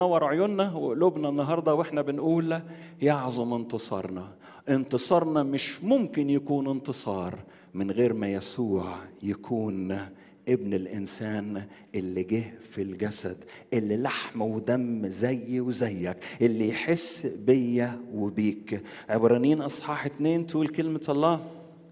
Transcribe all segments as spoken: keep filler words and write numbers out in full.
نور عيوننا وقلوبنا النهاردة واحنا بنقول يعظم انتصارنا. انتصارنا مش ممكن يكون انتصار من غير ما يسوع يكون ابن الإنسان اللي جه في الجسد، اللي لحم ودم زي وزيك، اللي يحس بيا وبيك. عبرانيين أصحاح اتنين تقول كلمة الله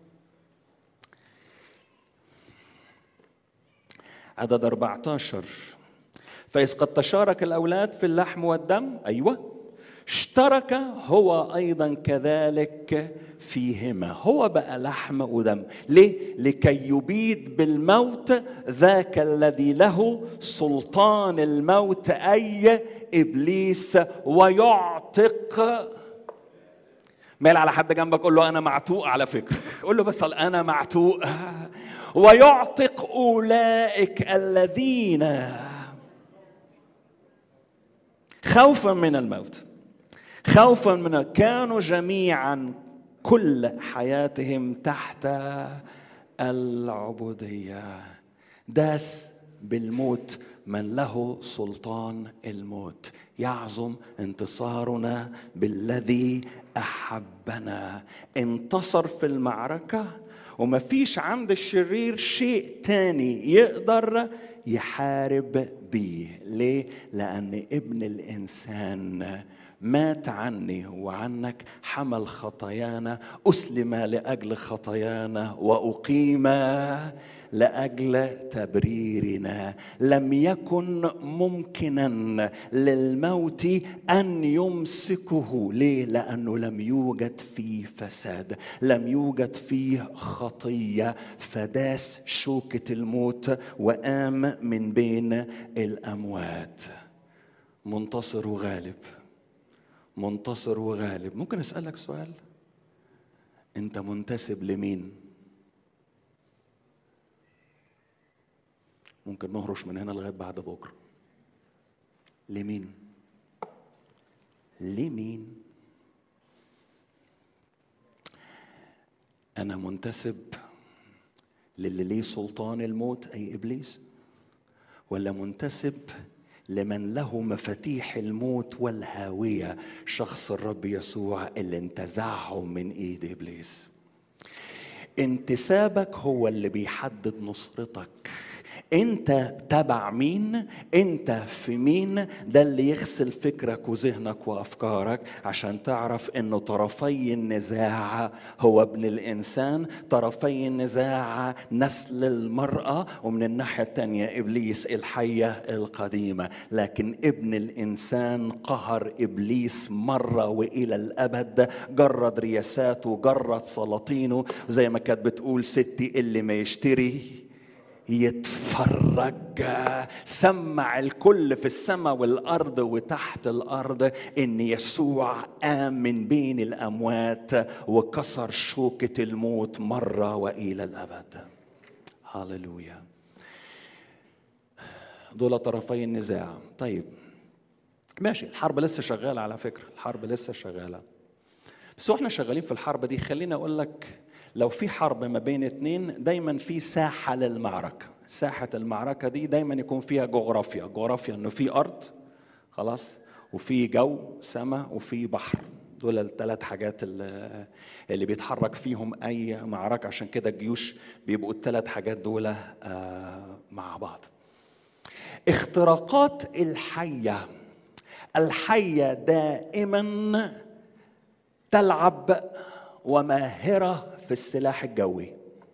عدد أربعة عشر: فإذ قد تشارك الأولاد في اللحم والدم، أيوة، اشترك هو أيضا كذلك فيهما. هو بقى لحم ودم. ليه؟ لكي يبيد بالموت ذاك الذي له سلطان الموت، أي إبليس، ويعتق. مال على حد جنبك قول له أنا معتوق، على فكرة قول له بس أنا معتوق. ويعتق أولئك الذين خوفا من الموت، خوفا من كانوا جميعا كل حياتهم تحت العبودية. داس بالموت من له سلطان الموت. يعظم انتصارنا بالذي أحبنا. انتصر في المعركة، وما فيش عند الشرير شيء تاني يقدر يحارب بيه. ليه؟ لأن ابن الإنسان مات عني وعنك، حمل خطايانا، أسلم لأجل خطايانا، وأقيم لأجل تبريرنا. لم يكن ممكنا للموت أن يمسكه. ليه؟ لأنه لم يوجد فيه فساد، لم يوجد فيه خطية، فداس شوكة الموت وقام من بين الأموات. منتصر وغالب، منتصر وغالب. ممكن أسألك سؤال؟ أنت منتسب لمين؟ ممكن نهرش من هنا لغاية بعد بكرة. لمين؟ لمين؟ أنا منتسب للي ليه سلطان الموت أي إبليس، ولا منتسب لمن له مفاتيح الموت والهاوية، شخص الرب يسوع اللي انتزعه من ايد ابليس؟ انتسابك هو اللي بيحدد نصرتك. انت تبع مين؟ انت في مين؟ ده اللي يغسل فكرك وذهنك وافكارك عشان تعرف انه طرفي النزاع هو ابن الانسان، طرفي النزاع نسل المرأة، ومن الناحية التانية ابليس الحية القديمة. لكن ابن الانسان قهر ابليس مرة والى الابد، جرد رياساته، جرد سلاطينه، زي ما كانت بتقول ستي اللي ما يشتري يتفرج. سمع الكل في السماء والأرض وتحت الأرض إن يسوع قام من بين الأموات وكسر شوكة الموت مرة وإلى الأبد. هاليلويا. دول طرفي النزاع. طيب ماشي، الحرب لسه شغالة على فكرة، الحرب لسه شغالة. بس واحنا شغالين في الحرب دي خلينا أقول لك، لو في حرب ما بين اتنين دايما في ساحة للمعركة. ساحة المعركة دي دايما يكون فيها جغرافيا. جغرافيا انه في ارض خلاص، وفي جو سماء، وفي بحر. دول الثلاث حاجات اللي, اللي بيتحرك فيهم اي معركة. عشان كده الجيوش بيبقوا الثلاث حاجات دول آه مع بعض. اختراقات الحية. الحية دائما تلعب وماهرة في السلاح الجوي.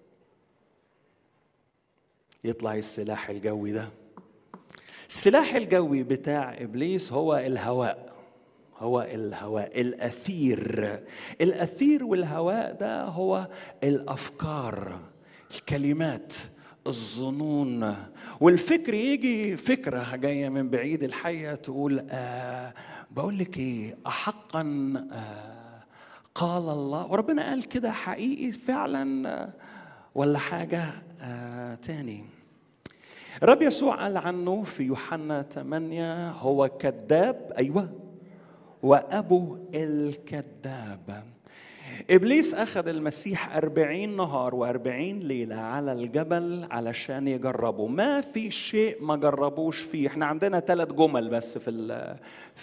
يطلع السلاح الجوي ده، السلاح الجوي بتاع إبليس هو الهواء. هو الهواء، الأثير. الأثير والهواء ده هو الأفكار، الكلمات، الظنون. والفكر يجي فكرة جاية من بعيد، الحية تقول آه بقول لك ايه، أحقا آه قال الله، وربنا قال كده حقيقي فعلا، ولا حاجة آه تاني. الرب يسوع قال عنه في يوحنا ثمانية هو كذاب، أيوة، وأبو الكذاب. إبليس أخذ المسيح أربعين نهار وأربعين ليلة على الجبل علشان يجربه. ما في شيء ما جربوش فيه. احنا عندنا ثلاث جمل بس في